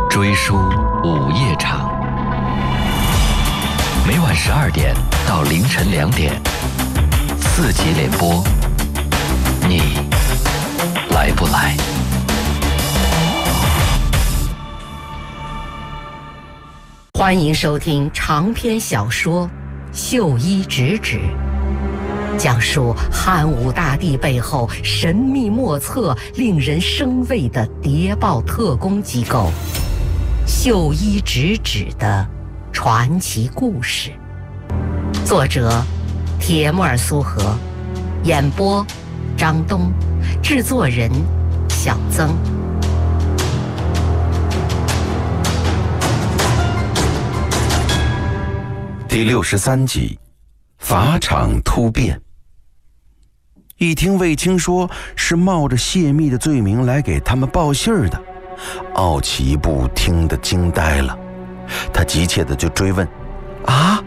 追书午夜场，每晚12点到凌晨2点，4集联播，你来不来？ 欢迎收听长篇小说《秀衣直指》，讲述汉武大帝背后神秘莫测、令人生畏的谍报特工机构秀衣直指的传奇故事。作者铁木尔苏荷，演播张东，制作人小曾。 第63集，法场突变。一听卫青说是冒着泄密的罪名来给他们报信儿的，奥奇布听得惊呆了，他急切地就追问：啊，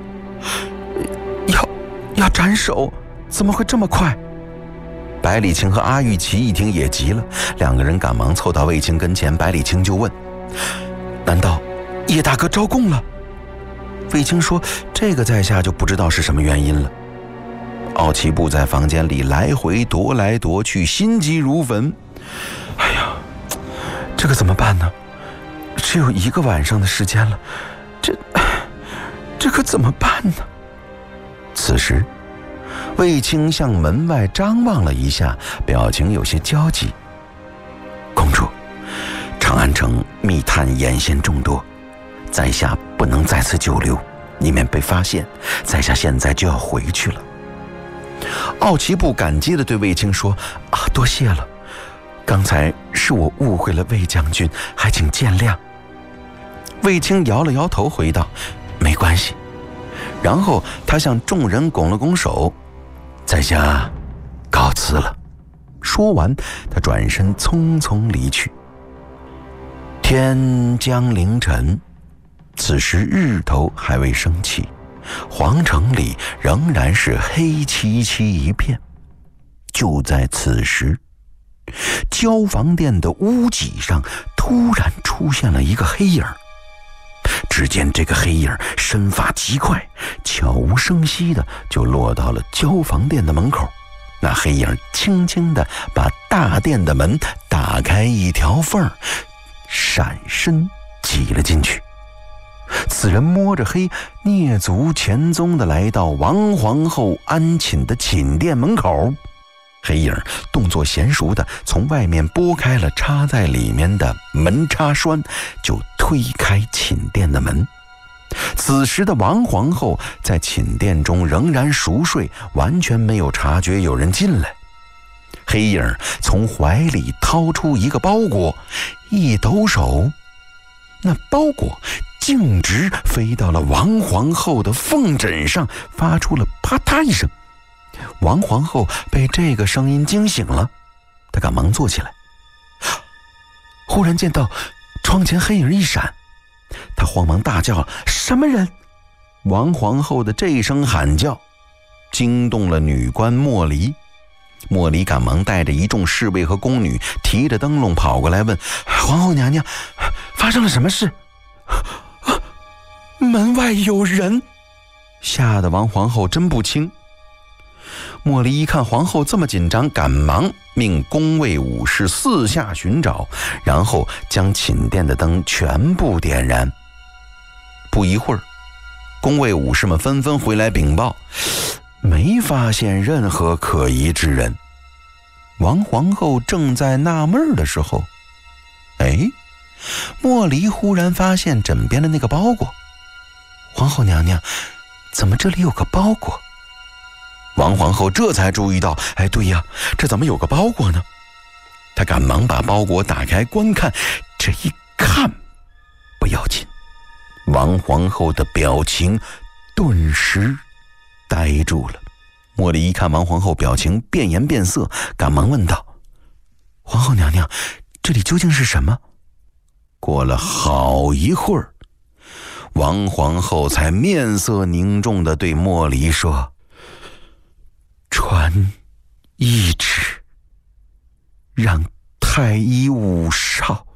要斩首？怎么会这么快？百里清和阿玉琪一听也急了，两个人赶忙凑到卫青跟前，百里清就问：难道叶大哥招供了？卫青说：这个在下就不知道是什么原因了。奥奇布在房间里来回踱来踱去，心急如焚。哎呀，这个怎么办呢？只有1个晚上的时间了，这可怎么办呢？此时卫青向门外张望了一下，表情有些焦急。公主，长安城密探眼线众多，在下不能在此久留，以免被发现。在下现在就要回去了。奥奇布感激地对卫青说：啊，多谢了，刚才是我误会了卫将军，还请见谅。卫青摇了摇头回道：没关系。然后他向众人拱了拱手：在下告辞了。说完他转身匆匆离去。天将凌晨，此时日头还未升起，皇城里仍然是黑漆漆一片。就在此时，交房殿的屋脊上突然出现了一个黑影。只见这个黑影身法极快，悄无声息的就落到了交房殿的门口。那黑影轻轻地把大殿的门打开一条缝，闪身挤了进去。此人摸着黑，蹑足潜踪地来到王皇后安寝的寝殿门口。黑影动作娴熟地从外面拨开了插在里面的门插栓，就推开寝殿的门。此时的王皇后在寝殿中仍然熟睡，完全没有察觉有人进来。黑影从怀里掏出一个包裹，一抖手，那包裹径直飞到了王皇后的凤枕上，发出了啪嗒一声。王皇后被这个声音惊醒了，她赶忙坐起来，忽然见到窗前黑影一闪，她慌忙大叫：什么人？王皇后的这一声喊叫惊动了女官莫离。莫离赶忙带着一众侍卫和宫女，提着灯笼跑过来问：皇后娘娘，发生了什么事？门外有人！吓得王皇后真不轻。莫离一看皇后这么紧张，赶忙命宫卫武士四下寻找，然后将寝殿的灯全部点燃。不一会儿，宫卫武士们纷纷回来禀报，没发现任何可疑之人。王皇后正在纳闷的时候，莫离忽然发现枕边的那个包裹。皇后娘娘，怎么这里有个包裹？王皇后这才注意到，对呀，这怎么有个包裹呢？她赶忙把包裹打开观看，这一看不要紧，王皇后的表情顿时呆住了。茉莉一看王皇后表情变颜变色，赶忙问道：皇后娘娘，这里究竟是什么？过了好一会儿，王皇后才面色凝重地对莫离说：传懿旨，让太医武少